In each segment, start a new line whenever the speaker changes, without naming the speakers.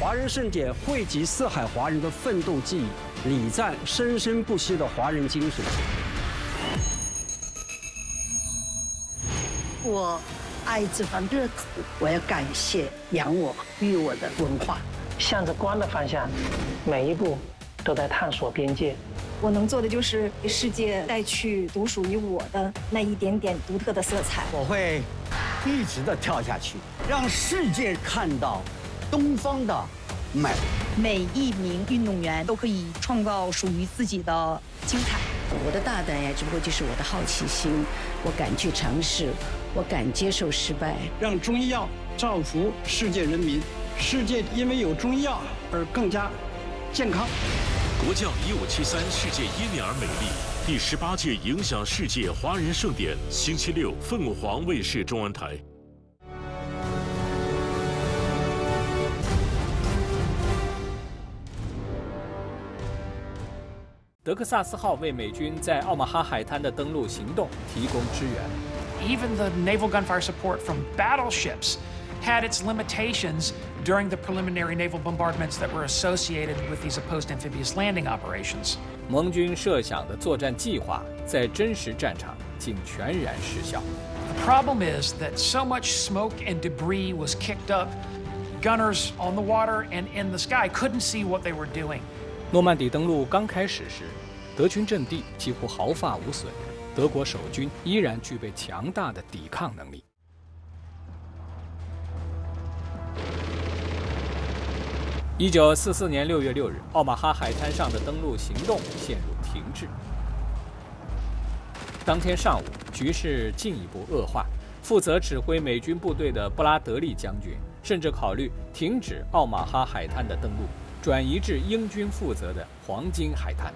华人盛典汇集四海华人的奋斗记忆，礼赞生生不息的华人精神。
我爱这番热土，我要感谢养我育我的文化。
向着光的方向，每一步都在探索边界。
我能做的就是给世界带去独属于我的那一点点独特的色彩。
我会一直的跳下去，让世界看到东方的美。
每一名运动员都可以创造属于自己的精彩。
我的大胆呀，只不过就是我的好奇心，我敢去尝试，我敢接受失败。
让中医药造福世界人民，世界因为有中医药而更加健康。
国教1573世界耶尼尔美丽第18届影响世界华人盛典，星期六凤凰卫视中文台。
德克萨斯号为美军在奥马哈海滩的登陆行动提供支援。
Even the naval gunfire support from battleships had its limitations during the preliminary naval bombardments that were associated with these opposed amphibious landing operations.
盟军设想的作战计划在真实战场竟全然失效。
The problem is that so much smoke and debris was kicked up. Gunners on the water and in the sky couldn't see what they were doing.
诺曼底登陆刚开始时，德军阵地几乎毫发无损，德国守军依然具备强大的抵抗能力。1944年6月6日，奥马哈海滩上的登陆行动陷入停滞。当天上午，局势进一步恶化。负责指挥美军部队的布拉德利将军甚至考虑停止奥马哈海滩的登陆，转移至英军负责的黄金海滩。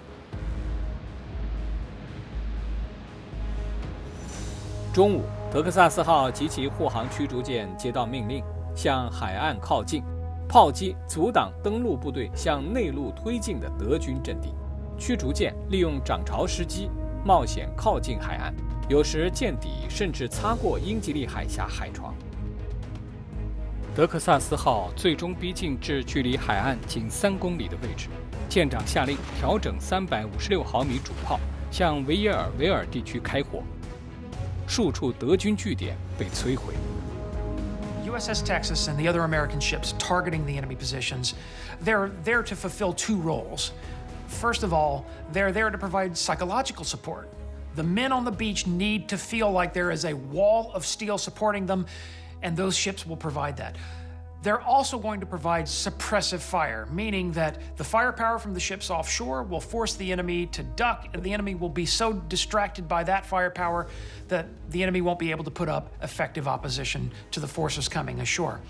中午，德克萨斯号及其护航驱逐舰接到命令，向海岸靠近，炮击阻挡登陆部队向内陆推进的德军阵地。驱逐舰利用涨潮时机冒险靠近海岸，有时舰底甚至擦过英吉利海峡海床。德克萨斯号最终逼近至距离海岸仅3公里的位置，舰长下令调整356毫米主炮，向维耶尔维尔地区开火，数处德军据点被摧毁。
USS Texas and the other American ships targeting the enemy positions, they're there to fulfill two roles. First of all, they're there to provide psychological support. The men on the beach need to feel like there is a wall of steel supporting them, and those ships will provide that. They're also going to provide suppressive fire, meaning that the firepower from the ships offshore will force the enemy to duck, and the enemy will be so distracted by that firepower that the enemy won't be able to put up effective opposition to the forces coming ashore.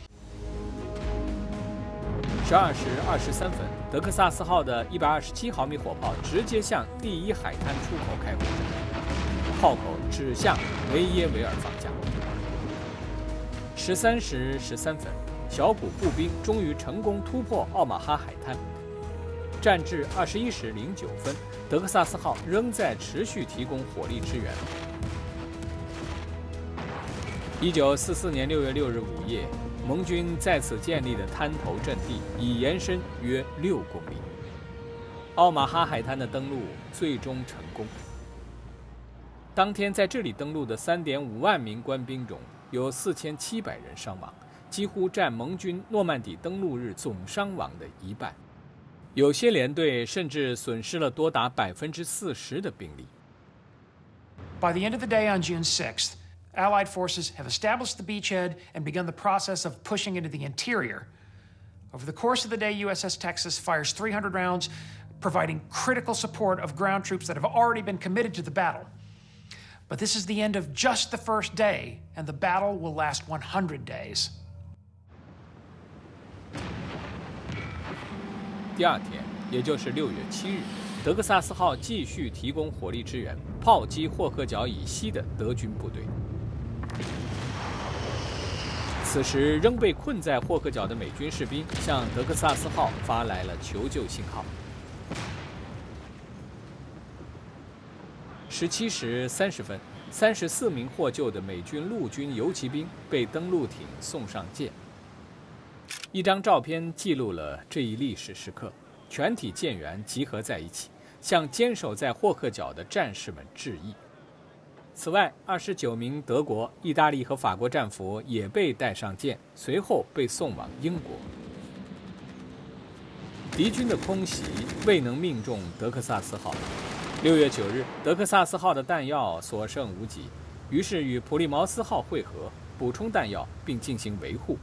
12时23分，德克萨斯号的127毫米火炮直接向第一海滩出口开火，炮口指向维耶维尔方向。13时13分，小股步兵终于成功突破奥马哈海滩。战至21时09分，德克萨斯号仍在持续提供火力支援。1944年6月6日午夜，盟军在此建立的滩头阵地已延伸约6公里。奥马哈海滩的登陆最终成功。当天在这里登陆的3.5万名官兵中，有4700人伤亡，几乎占盟军诺曼底登陆日总伤亡的1半。有些连队甚至损失了多达40%的兵力。
By the end of the day on June 6th, Allied forces have established the beachhead and begun the process of pushing into the interior. Over the course of the day, USS Texas fires 300 rounds, providing critical support of ground troops that have already been committed to the battle. But this is the end of just the first day, and the battle will last 100 days.
第二天，也就是6月7日，德克萨斯号继续提供火力支援，炮击霍克角以西的德军部队。此时，仍被困在霍克角的美军士兵向德克萨斯号发来了求救信号。17时30分，34名获救的美军陆军游骑兵被登陆艇送上舰。 一张照片记录了这一历史时刻，全体舰员集合在一起，向坚守在霍克角的战士们致意。此外，29名德国、意大利和法国战俘也被带上舰，随后被送往英国。敌军的空袭未能命中德克萨斯号。6月9日，德克萨斯号的弹药所剩无几，于是与普利茅斯号会合，补充弹药并进行维护。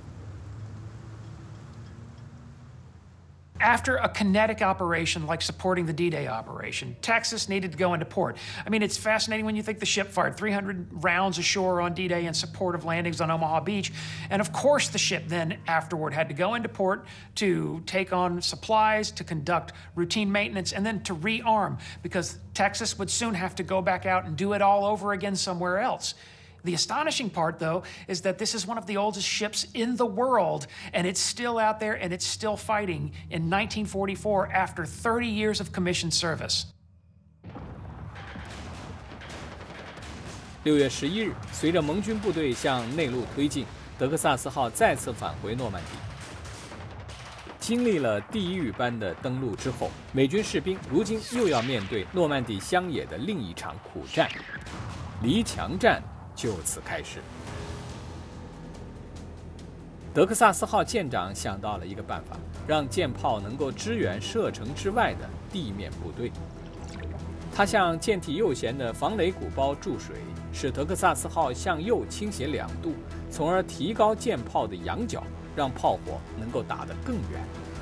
After a kinetic operation like supporting the D-Day operation, Texas needed to go into port. I mean, it's fascinating when you think the ship fired 300 rounds ashore on D-Day in support of landings on Omaha Beach. And of course, the ship then afterward had to go into port to take on supplies, to conduct routine maintenance, and then to rearm, because Texas would soon have to go back out and do it all over again somewhere else. The astonishing part, though, is that this is one of the oldest ships in the world, and it's still out there and it's still fighting in 1944 after 30 years of commissioned service.
6月11日，随着盟军部队向内陆推进，德克萨斯号再次返回诺曼底。经历了地狱般的登陆之后，美军士兵如今又要面对诺曼底乡野的另一场苦战——黎墙战。就此开始。德克萨斯号舰长想到了一个办法，让舰炮能够支援射程之外的地面部队。他向舰体右舷的防雷鼓包注水，使德克萨斯号向右倾斜2度，从而提高舰炮的仰角，让炮火能够打得更远。